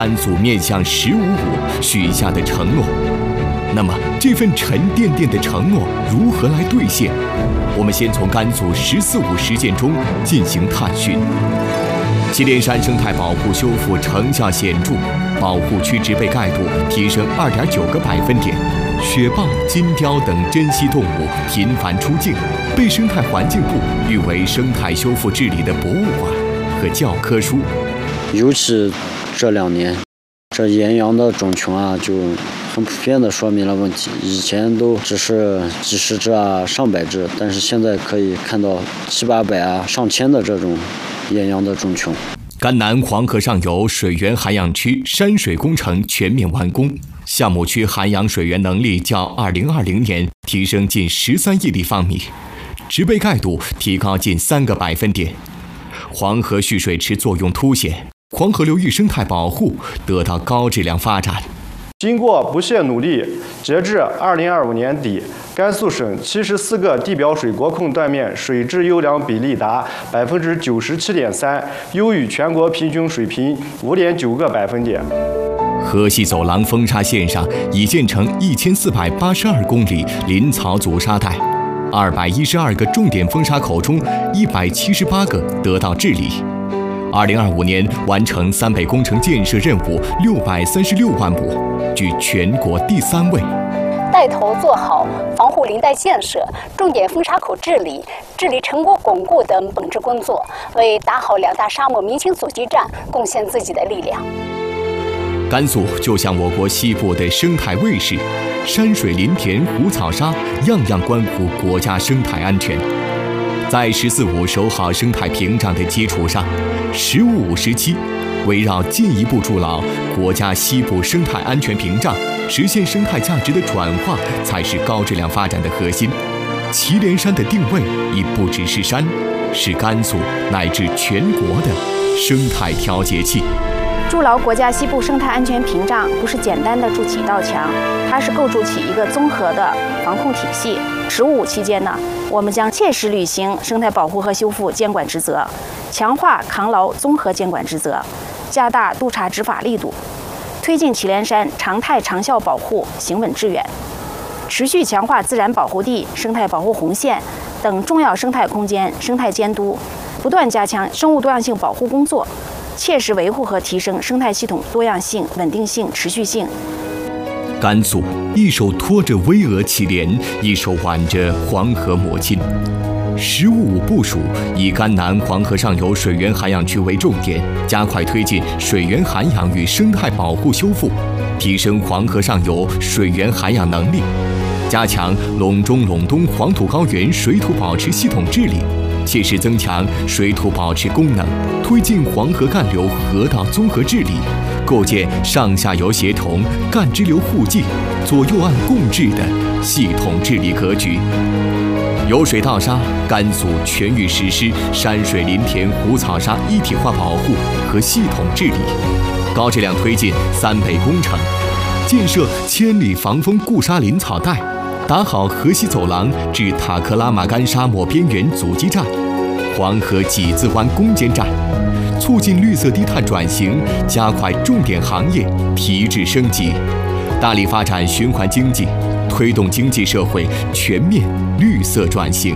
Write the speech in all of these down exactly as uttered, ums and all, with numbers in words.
甘肃面向“十五五”许下的承诺。那么，这份沉甸甸的承诺如何来兑现？我们先从甘肃“十四五”实践中进行探寻。祁连山生态保护修复成效显著，保护区植被盖度提升二点九个百分点，雪豹、金雕等珍稀动物频繁出境，被生态环境部誉为生态修复治理的博物馆和教科书。 尤其这两年，这岩羊的种群啊，就很普遍地说明了问题。以前都只是几十只啊、上百只，但是现在可以看到七八百啊、上千的这种岩羊的种群。 甘南黄河上游水源涵养区山水工程全面完工，项目区涵养水源能力较二零二零年提升近十三亿立方米，植被盖度提高近三个百分点，黄河蓄水池作用凸显，黄河流域生态保护得到高质量发展。 经过不懈努力，截至二零二五年底，甘肃省七十四个地表水国控断面水质优良比例达百分之九十七点三，优于全国平均水平五点九个百分点。 河西走廊封沙线上已建成一千四百八十二公里林草阻沙带，二百一十二个重点封沙口中，一百七十八个得到治理。二零二五年完成三北工程建设任务六百三十六万亩，居全国第三位。 带头做好防护林带建设、重点封沙口治理、治理成果巩固等本职工作，为打好两大沙漠民情阻击战贡献自己的力量。 甘肃就像我国西部的生态卫士，山水林田湖草沙，样样关乎国家生态安全。在“十四五”守好生态屏障的基础上，“十五五”时期围绕进一步筑牢国家西部生态安全屏障，实现生态价值的转化，才是高质量发展的核心。祁连山的定位已不只是山，是甘肃乃至全国的生态调节器。 筑牢国家西部生态安全屏障，不是简单的筑起一道墙，它是构筑起一个综合的防控体系。“十五五”期间呢，我们将切实履行生态保护和修复监管职责，强化扛牢综合监管职责，加大督查执法力度，推进祁连山常态长效保护行稳致远，持续强化自然保护地、生态保护红线等重要生态空间生态监督，不断加强生物多样性保护工作，切实维护和提升生态系统多样性、稳定性、持续性。 甘肃一手托着巍峨祁连，一手挽着黄河母亲。“十五五”部署以甘南黄河上游水源涵养区为重点，加快推进水源涵养与生态保护修复，提升黄河上游水源涵养能力，加强陇中陇东黄土高原水土保持系统治理，切实增强水土保持功能，推进黄河干流河道综合治理，构建上下游协同、干支流互济、左右岸共治的系统治理格局。由水到沙，甘肃全域实施山水林田湖草沙一体化保护和系统治理，高质量推进三北工程，建设千里防风固沙林草带，打好河西走廊至塔克拉玛干沙漠边缘阻击战、黄河几字湾攻坚战，促进绿色低碳转型，加快重点行业提质升级，大力发展循环经济，推动经济社会全面绿色转型。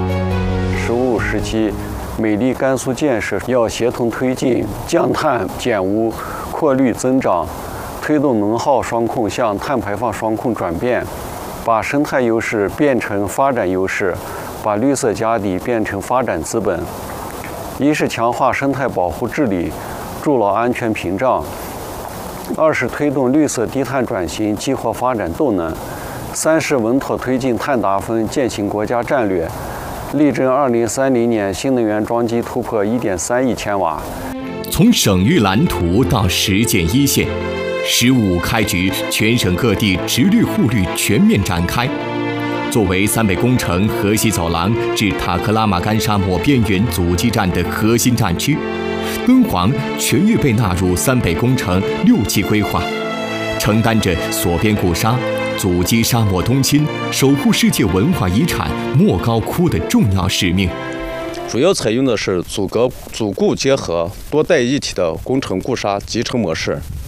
“十五五”时期，美丽甘肃建设要协同推进降碳减污、扩绿增长，推动能耗双控向碳排放双控转变，把生态优势变成发展优势，把绿色家底变成发展资本。一是强化生态保护治理，筑牢安全屏障；二是推动绿色低碳转型，激活发展动能；三是稳妥推进碳达峰，践行国家战略，力争二零三零年新能源装机突破一点三亿千瓦。 从省域蓝图到实践一线，“十五五”开局，全省各地直绿护绿全面展开。作为三北工程河西走廊至塔克拉玛干沙漠边缘阻击战的核心战区，敦煌全域被纳入三北工程六期规划，承担着锁边固沙、阻击沙漠东侵、守护世界文化遗产莫高窟的重要使命。 主要采用的是阻隔、阻固结合、多代一体的工程固沙集成模式，